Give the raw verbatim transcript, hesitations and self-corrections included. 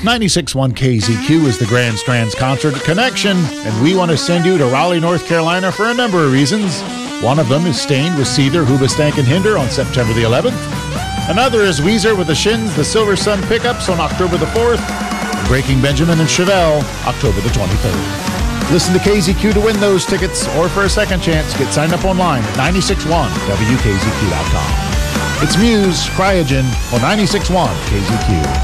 ninety-six point one K Z Q is the Grand Strands Concert Connection, and we want to send you to Raleigh, North Carolina for a number of reasons. One of them is Stained with Seether, Hoobastank, and Hinder on September the eleventh. Another is Weezer with the Shins, the Silver Sun Pickups on October the fourth. And Breaking Benjamin and Chevelle, October the twenty-third. Listen to K Z Q to win those tickets, or for a second chance, get signed up online at nine six one W K Z Q dot com. It's Muse, Cryogen, on ninety-six point one K Z Q.